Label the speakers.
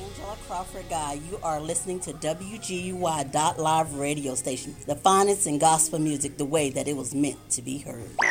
Speaker 1: Angela Crawford Guy. You are listening to WGUY Live radio station, the finest in gospel music, the way that it was meant to be heard.